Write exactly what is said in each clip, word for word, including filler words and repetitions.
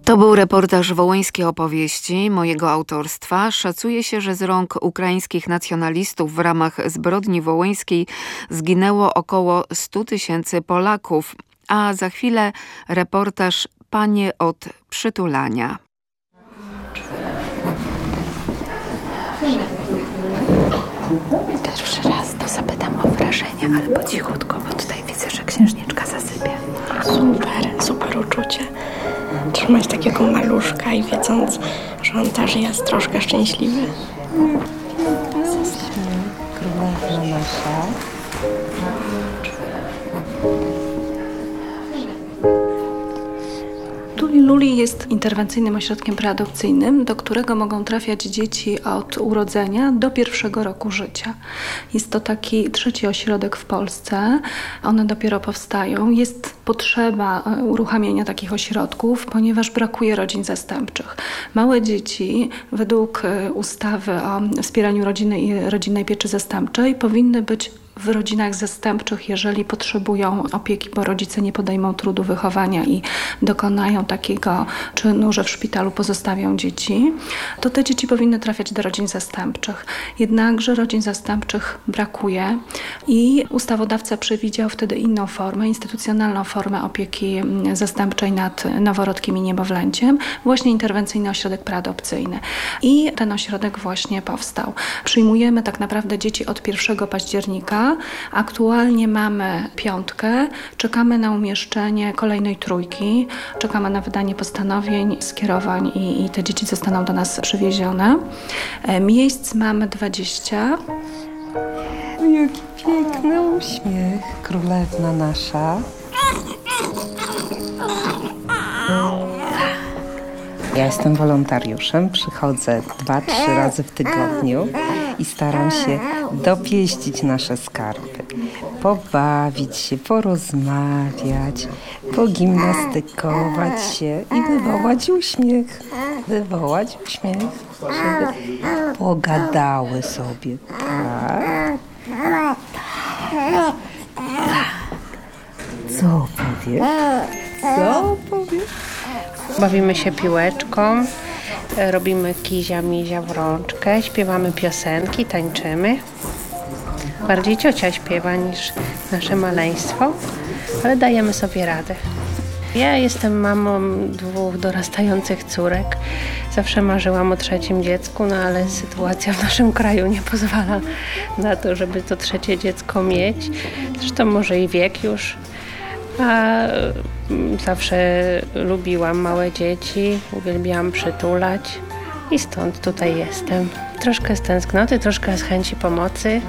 To był reportaż Wołyńskie opowieści mojego autorstwa. Szacuje się, że z rąk ukraińskich nacjonalistów w ramach zbrodni wołyńskiej zginęło około stu tysięcy Polaków. A za chwilę reportaż Panie od przytulania. Pierwszy raz to zapytam o wrażenia, ale po cichutko, bo tutaj widzę, że księżniczka zasypia. Super, super uczucie. Trzymać takiego maluszka i wiedząc, że on też jest troszkę szczęśliwy. Królewna nasza. Tuli Luli jest interwencyjnym ośrodkiem preadopcyjnym, do którego mogą trafiać dzieci od urodzenia do pierwszego roku życia. Jest to taki trzeci ośrodek w Polsce. One dopiero powstają. Jest potrzeba uruchamiania takich ośrodków, ponieważ brakuje rodzin zastępczych. Małe dzieci według ustawy o wspieraniu rodziny i rodzinnej pieczy zastępczej powinny być w rodzinach zastępczych, jeżeli potrzebują opieki, bo rodzice nie podejmą trudu wychowania i dokonają takiego czynu, że w szpitalu pozostawią dzieci, to te dzieci powinny trafiać do rodzin zastępczych. Jednakże rodzin zastępczych brakuje i ustawodawca przewidział wtedy inną formę, instytucjonalną formę opieki zastępczej nad noworodkiem i niemowlęciem, właśnie interwencyjny ośrodek preadopcyjny. I ten ośrodek właśnie powstał. Przyjmujemy tak naprawdę dzieci od pierwszego października. Aktualnie mamy piątkę, czekamy na umieszczenie kolejnej trójki, czekamy na wydanie postanowień, skierowań i, i te dzieci zostaną do nas przywiezione. Miejsc mamy dwadzieścia. Jaki piękny uśmiech, królewna nasza. Ja jestem wolontariuszem, przychodzę dwa, trzy razy w tygodniu i staram się dopieścić nasze skarby. Pobawić się, porozmawiać, pogimnastykować się i wywołać uśmiech. Wywołać uśmiech, żeby pogadały sobie. Tak. Co powiesz? Co powiesz? Bawimy się piłeczką, robimy kizia-mizia w rączkę, śpiewamy piosenki, tańczymy. Bardziej ciocia śpiewa niż nasze maleństwo, ale dajemy sobie radę. Ja jestem mamą dwóch dorastających córek. Zawsze marzyłam o trzecim dziecku, no ale sytuacja w naszym kraju nie pozwala na to, żeby to trzecie dziecko mieć. Zresztą może i wiek już. A zawsze lubiłam małe dzieci, uwielbiałam przytulać i stąd tutaj jestem. Troszkę z tęsknoty, troszkę z chęci pomocy.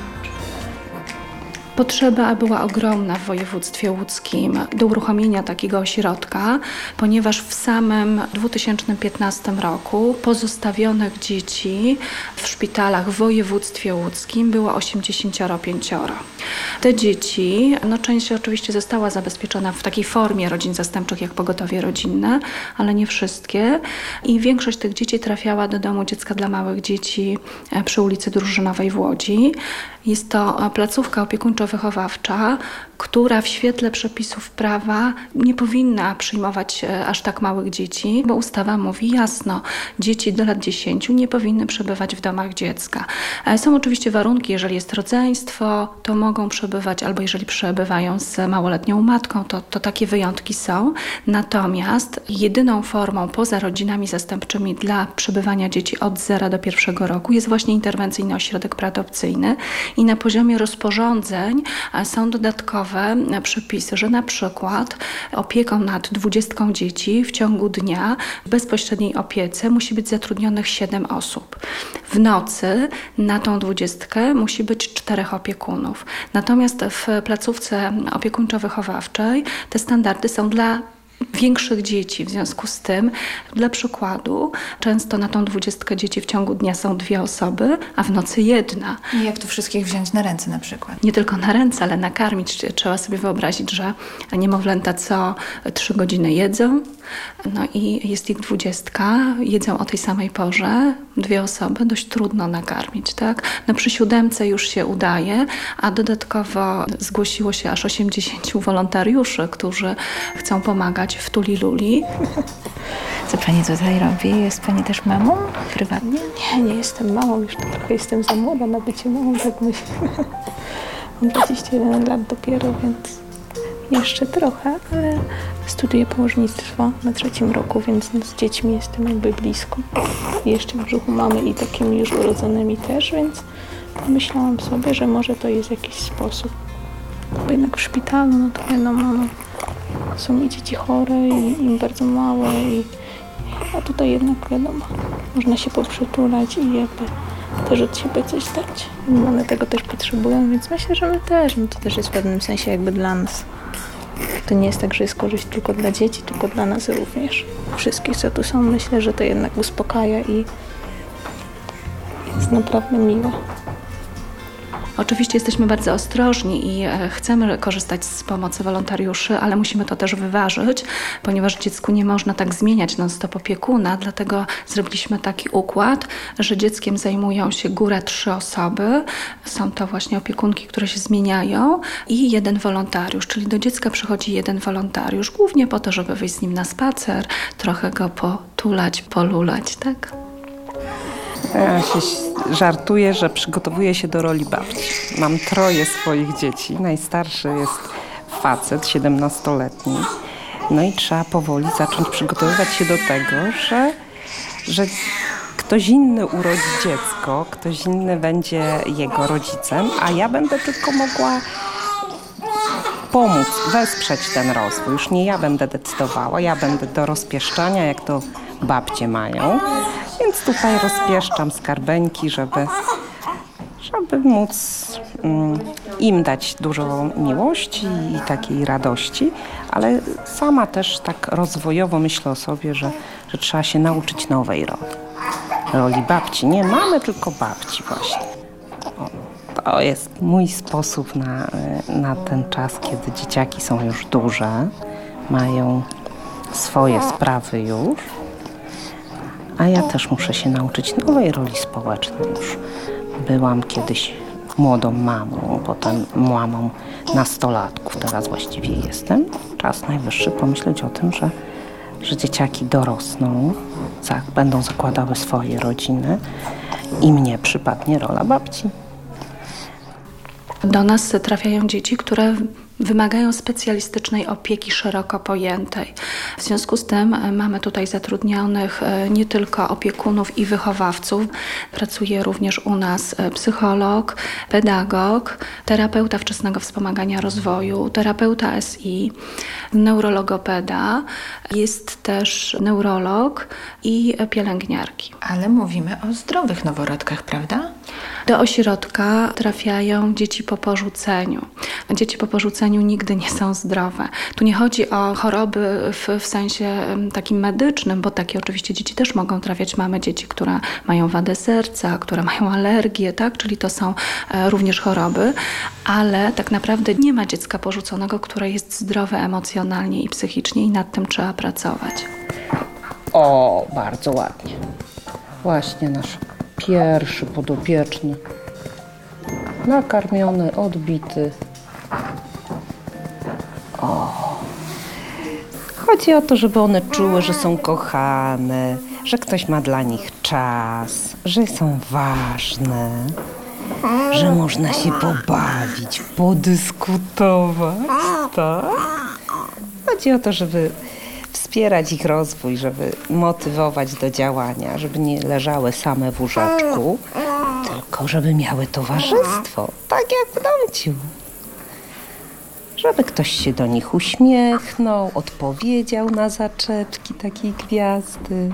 Potrzeba była ogromna w województwie łódzkim do uruchomienia takiego ośrodka, ponieważ w samym dwa tysiące piętnastym roku pozostawionych dzieci w szpitalach w województwie łódzkim było osiemdziesiąt pięć. Te dzieci, no część oczywiście została zabezpieczona w takiej formie rodzin zastępczych jak pogotowie rodzinne, ale nie wszystkie i większość tych dzieci trafiała do domu dziecka dla małych dzieci przy ulicy Drużynowej w Łodzi. Jest to placówka opiekuńczo-wychowawcza, która w świetle przepisów prawa nie powinna przyjmować aż tak małych dzieci, bo ustawa mówi jasno, dzieci do lat dziesięciu nie powinny przebywać w domach dziecka. Są oczywiście warunki, jeżeli jest rodzeństwo, to mogą przebywać, albo jeżeli przebywają z małoletnią matką, to, to takie wyjątki są. Natomiast jedyną formą poza rodzinami zastępczymi dla przebywania dzieci od zera do pierwszego roku jest właśnie interwencyjny ośrodek preadopcyjny i na poziomie rozporządzeń są dodatkowe przepisy, że na przykład opieką nad dwudziestką dzieci w ciągu dnia w bezpośredniej opiece musi być zatrudnionych siedem osób. W nocy na tą dwudziestkę musi być czterech opiekunów. Natomiast w placówce opiekuńczo-wychowawczej te standardy są dla większych dzieci. W związku z tym, dla przykładu, często na tą dwudziestkę dzieci w ciągu dnia są dwie osoby, a w nocy jedna. I jak to wszystkich wziąć na ręce na przykład? Nie tylko na ręce, ale nakarmić. Trzeba sobie wyobrazić, że niemowlęta co trzy godziny jedzą, no i jest ich dwudziestka, jedzą o tej samej porze, dwie osoby, dość trudno nakarmić, tak? No przy siódemce już się udaje, a dodatkowo zgłosiło się aż osiemdziesięciu wolontariuszy, którzy chcą pomagać w Tuli Luli. Co pani tutaj robi? Jest pani też mamą prywatnie? Nie, nie jestem mamą, już trochę jestem za młoda na bycie mamą, tak myślę. Mam dwadzieścia jeden lat dopiero, więc jeszcze trochę, ale studiuję położnictwo na trzecim roku, więc z dziećmi jestem jakby blisko. I jeszcze w brzuchu mamy i takimi już urodzonymi też, więc pomyślałam sobie, że może to jest jakiś sposób. Bo jednak w szpitalu, no to wiadomo, no, są i dzieci chore, i, i bardzo małe, i, a tutaj jednak wiadomo, można się poprzytulać i jakby też od siebie coś dać. One tego też potrzebują, więc myślę, że my też, no to też jest w pewnym sensie jakby dla nas. To nie jest tak, że jest korzyść tylko dla dzieci, tylko dla nas również. Wszystkich, co tu są, myślę, że to jednak uspokaja i jest naprawdę miłe. Oczywiście jesteśmy bardzo ostrożni i chcemy korzystać z pomocy wolontariuszy, ale musimy to też wyważyć, ponieważ dziecku nie można tak zmieniać non-stop opiekuna, dlatego zrobiliśmy taki układ, że dzieckiem zajmują się góra trzy osoby. Są to właśnie opiekunki, które się zmieniają i jeden wolontariusz, czyli do dziecka przychodzi jeden wolontariusz, głównie po to, żeby wyjść z nim na spacer, trochę go potulać, polulać, tak? Ja się żartuję, że przygotowuję się do roli babci. Mam troje swoich dzieci. Najstarszy jest facet, siedemnastoletni. No i trzeba powoli zacząć przygotowywać się do tego, że, że ktoś inny urodzi dziecko, ktoś inny będzie jego rodzicem, a ja będę tylko mogła pomóc, wesprzeć ten rozwój. Już nie ja będę decydowała, ja będę do rozpieszczania, jak to babcie mają. Więc tutaj rozpieszczam skarbeńki, żeby, żeby móc um, im dać dużo miłości i takiej radości, ale sama też tak rozwojowo myślę o sobie, że, że trzeba się nauczyć nowej roli. Roli babci. Nie mamy tylko babci właśnie. O, to jest mój sposób na, na ten czas, kiedy dzieciaki są już duże, mają swoje sprawy już. A ja też muszę się nauczyć nowej roli społecznej. Już byłam kiedyś młodą mamą, potem mamą nastolatków. Teraz właściwie jestem. Czas najwyższy pomyśleć o tym, że, że dzieciaki dorosną, za, będą zakładały swoje rodziny i mnie przypadnie rola babci. Do nas trafiają dzieci, które wymagają specjalistycznej opieki szeroko pojętej. W związku z tym mamy tutaj zatrudnionych nie tylko opiekunów i wychowawców. Pracuje również u nas psycholog, pedagog, terapeuta wczesnego wspomagania rozwoju, terapeuta S I, neurologopeda, jest też neurolog i pielęgniarki. Ale mówimy o zdrowych noworodkach, prawda? Do ośrodka trafiają dzieci po porzuceniu. Dzieci po porzuceniu nigdy nie są zdrowe. Tu nie chodzi o choroby w, w sensie takim medycznym, bo takie oczywiście dzieci też mogą trafiać. Mamy dzieci, które mają wadę serca, które mają alergię, tak? Czyli to są e, również choroby, ale tak naprawdę nie ma dziecka porzuconego, które jest zdrowe emocjonalnie i psychicznie i nad tym trzeba pracować. O, bardzo ładnie. Właśnie nasz pierwszy podopieczny. Nakarmiony, odbity. O. Chodzi o to, żeby one czuły, że są kochane, że ktoś ma dla nich czas, że są ważne, że można się pobawić, podyskutować, tak? Chodzi o to, żeby wspierać ich rozwój, żeby motywować do działania, żeby nie leżały same w łóżeczku, tylko żeby miały towarzystwo, tak jak w domciu. Żeby ktoś się do nich uśmiechnął, odpowiedział na zaczepki takiej gwiazdy.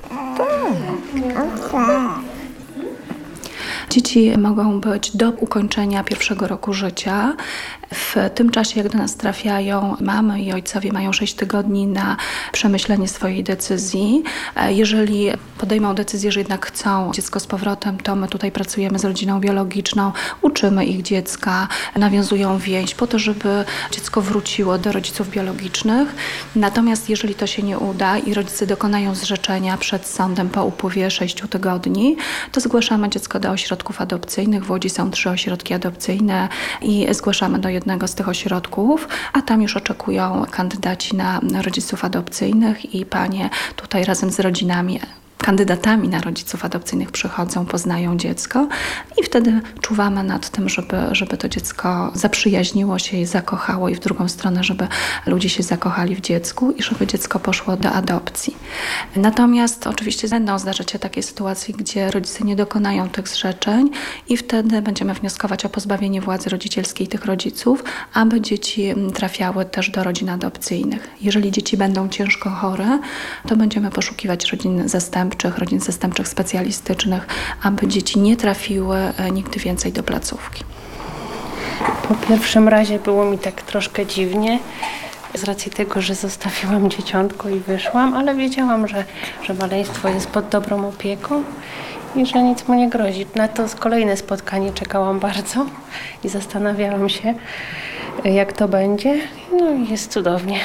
Tak. Dzieci mogą być do ukończenia pierwszego roku życia. W tym czasie, jak do nas trafiają, mamy i ojcowie mają sześć tygodni na przemyślenie swojej decyzji. Jeżeli podejmą decyzję, że jednak chcą dziecko z powrotem, to my tutaj pracujemy z rodziną biologiczną, uczymy ich dziecka, nawiązują więź po to, żeby dziecko wróciło do rodziców biologicznych. Natomiast jeżeli to się nie uda i rodzice dokonają zrzeczenia przed sądem po upływie sześciu tygodni, to zgłaszamy dziecko do ośrodków adopcyjnych. W Łodzi są trzy ośrodki adopcyjne i zgłaszamy do jednego z tych ośrodków, a tam już oczekują kandydaci na rodziców adopcyjnych i panie tutaj razem z rodzinami, kandydatami na rodziców adopcyjnych przychodzą, poznają dziecko i wtedy czuwamy nad tym, żeby, żeby to dziecko zaprzyjaźniło się i zakochało i w drugą stronę, żeby ludzie się zakochali w dziecku i żeby dziecko poszło do adopcji. Natomiast oczywiście będą zdarzać się takie sytuacje, gdzie rodzice nie dokonają tych zrzeczeń i wtedy będziemy wnioskować o pozbawienie władzy rodzicielskiej tych rodziców, aby dzieci trafiały też do rodzin adopcyjnych. Jeżeli dzieci będą ciężko chore, to będziemy poszukiwać rodzin zastępczych, rodzin zastępczych specjalistycznych, aby dzieci nie trafiły nigdy więcej do placówki. Po pierwszym razie było mi tak troszkę dziwnie, z racji tego, że zostawiłam dzieciątko i wyszłam, ale wiedziałam, że, że maleństwo jest pod dobrą opieką i że nic mu nie grozi. Na to kolejne spotkanie czekałam bardzo i zastanawiałam się, jak to będzie. No i jest cudownie.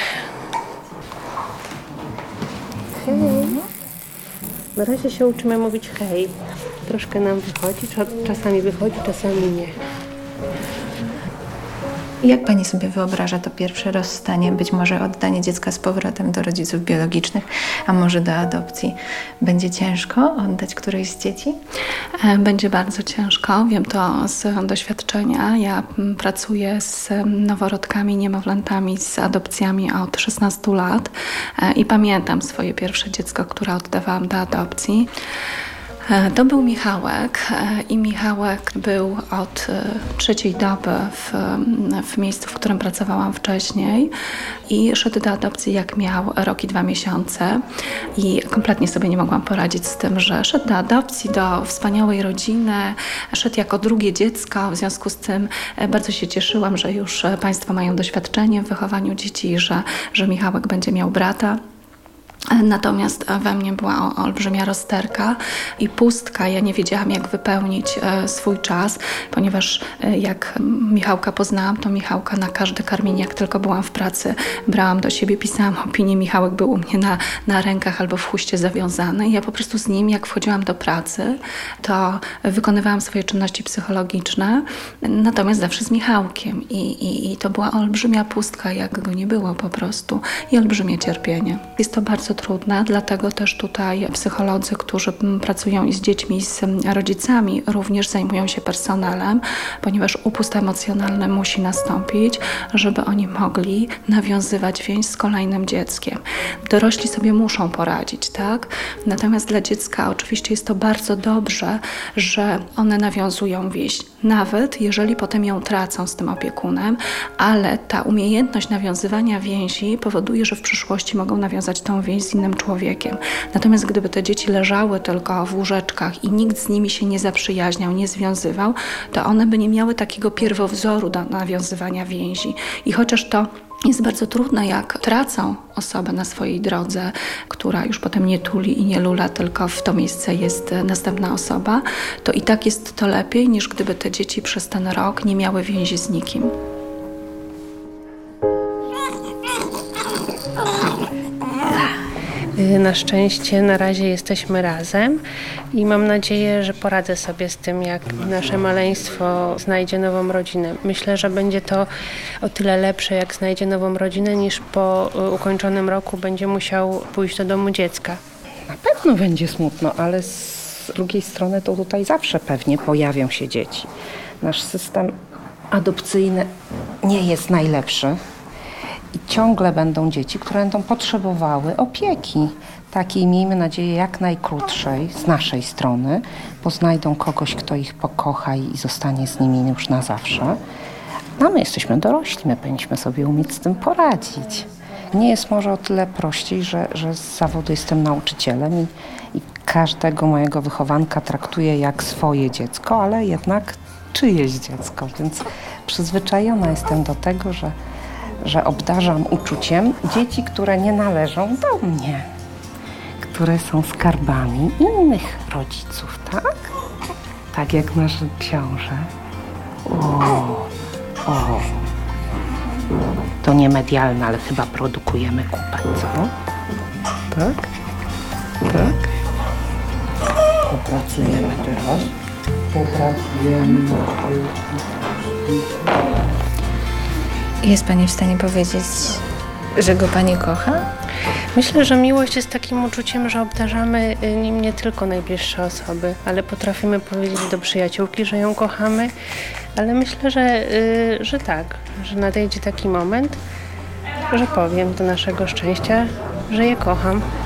Hej. Na razie się uczymy mówić hej. Troszkę nam wychodzi, czasami wychodzi, czasami nie. Jak pani sobie wyobraża to pierwsze rozstanie, być może oddanie dziecka z powrotem do rodziców biologicznych, a może do adopcji? Będzie ciężko oddać któreś z dzieci? Będzie bardzo ciężko, wiem to z doświadczenia. Ja pracuję z noworodkami, niemowlętami, z adopcjami od szesnastu lat i pamiętam swoje pierwsze dziecko, które oddawałam do adopcji. To był Michałek i Michałek był od trzeciej doby w, w miejscu, w którym pracowałam wcześniej i szedł do adopcji jak miał rok i dwa miesiące i kompletnie sobie nie mogłam poradzić z tym, że szedł do adopcji, do wspaniałej rodziny, szedł jako drugie dziecko, w związku z tym bardzo się cieszyłam, że już Państwo mają doświadczenie w wychowaniu dzieci, że, że Michałek będzie miał brata. Natomiast we mnie była olbrzymia rozterka i pustka. Ja nie wiedziałam, jak wypełnić swój czas, ponieważ jak Michałka poznałam, to Michałka na każde karmienie, jak tylko byłam w pracy, brałam do siebie, pisałam opinię. Michałek był u mnie na, na rękach albo w chuście zawiązany. I ja po prostu z nim, jak wchodziłam do pracy, to wykonywałam swoje czynności psychologiczne, natomiast zawsze z Michałkiem. I, i, i to była olbrzymia pustka, jak go nie było po prostu. I olbrzymie cierpienie. Jest to bardzo trudne, dlatego też tutaj psycholodzy, którzy pracują i z dziećmi, i z rodzicami, również zajmują się personelem, ponieważ upust emocjonalny musi nastąpić, żeby oni mogli nawiązywać więź z kolejnym dzieckiem. Dorośli sobie muszą poradzić, tak? Natomiast dla dziecka oczywiście jest to bardzo dobrze, że one nawiązują więź, nawet jeżeli potem ją tracą z tym opiekunem, ale ta umiejętność nawiązywania więzi powoduje, że w przyszłości mogą nawiązać tą więź z innym człowiekiem. Natomiast gdyby te dzieci leżały tylko w łóżeczkach i nikt z nimi się nie zaprzyjaźniał, nie związywał, to one by nie miały takiego pierwowzoru do nawiązywania więzi. I chociaż to jest bardzo trudne, jak tracą osobę na swojej drodze, która już potem nie tuli i nie lula, tylko w to miejsce jest następna osoba, to i tak jest to lepiej, niż gdyby te dzieci przez ten rok nie miały więzi z nikim. Na szczęście na razie jesteśmy razem i mam nadzieję, że poradzę sobie z tym, jak nasze maleństwo znajdzie nową rodzinę. Myślę, że będzie to o tyle lepsze, jak znajdzie nową rodzinę, niż po ukończonym roku będzie musiał pójść do domu dziecka. Na pewno będzie smutno, ale z drugiej strony to tutaj zawsze pewnie pojawią się dzieci. Nasz system adopcyjny nie jest najlepszy. I ciągle będą dzieci, które będą potrzebowały opieki. Takiej, miejmy nadzieję, jak najkrótszej z naszej strony, bo znajdą kogoś, kto ich pokocha i zostanie z nimi już na zawsze. A my jesteśmy dorośli, my powinniśmy sobie umieć z tym poradzić. Nie jest może o tyle prościej, że, że z zawodu jestem nauczycielem i, i każdego mojego wychowanka traktuję jak swoje dziecko, ale jednak czyjeś dziecko, więc przyzwyczajona jestem do tego, że że obdarzam uczuciem dzieci, które nie należą do mnie, które są skarbami innych rodziców, tak? Tak jak nasz książę. O, o. To nie medialne, ale chyba produkujemy kupę, co? Tak? Tak? Popracujemy teraz. Popracujemy. Jest Pani w stanie powiedzieć, że go Pani kocha? Myślę, że miłość jest takim uczuciem, że obdarzamy nim nie tylko najbliższe osoby, ale potrafimy powiedzieć do przyjaciółki, że ją kochamy, ale myślę, że, że tak, że nadejdzie taki moment, że powiem do naszego szczęścia, że je kocham.